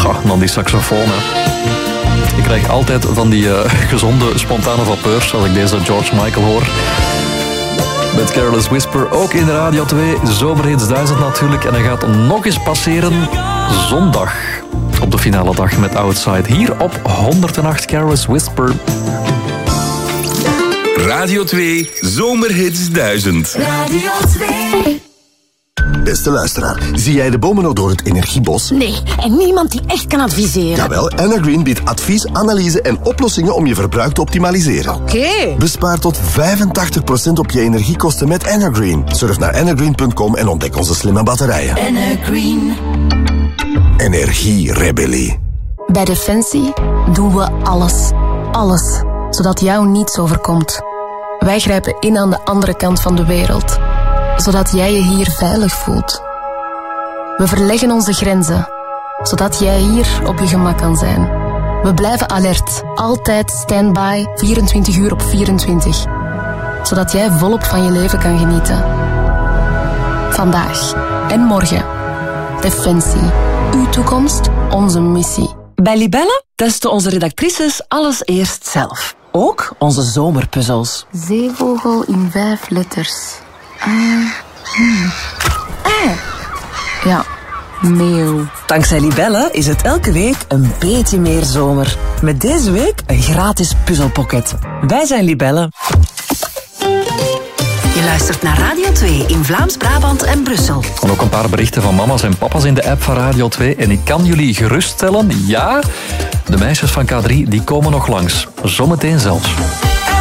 dan die saxofoon, hè. Ik krijg altijd van die gezonde, spontane vapeurs als ik deze George Michael hoor. Met Careless Whisper, ook in de Radio 2. Zomerhits 1000 natuurlijk. En hij gaat nog eens passeren zondag. Op de finale dag met Outside. Hier op 108 Careless Whisper. Radio 2, Zomerhits 1000. Radio 2. Beste luisteraar, zie jij de bomen nog door het energiebos? Nee, en niemand die echt kan adviseren. Jawel, Energreen biedt advies, analyse en oplossingen om je verbruik te optimaliseren. Oké. Bespaar tot 85% op je energiekosten met Energreen. Surf naar energreen.com en ontdek onze slimme batterijen. Energreen. Energierebellie. Bij Defensie doen we alles. Alles. Zodat jou niets overkomt. Wij grijpen in aan de andere kant van de wereld. Zodat jij je hier veilig voelt. We verleggen onze grenzen. Zodat jij hier op je gemak kan zijn. We blijven alert. Altijd standby. 24 uur op 24. Zodat jij volop van je leven kan genieten. Vandaag en morgen. Defensie. Uw toekomst, onze missie. Bij Libelle testen onze redactrices alles eerst zelf. Ook onze zomerpuzzels. Zeevogel in 5 letters. Ja, meeuw. Dankzij Libelle is het elke week een beetje meer zomer. Met deze week een gratis puzzelpakket. Wij zijn Libelle. Je luistert naar Radio 2 in Vlaams-Brabant en Brussel. En ook een paar berichten van mama's en papa's in de app van Radio 2. En ik kan jullie geruststellen, ja, de meisjes van K3 die komen nog langs. Zometeen zelfs.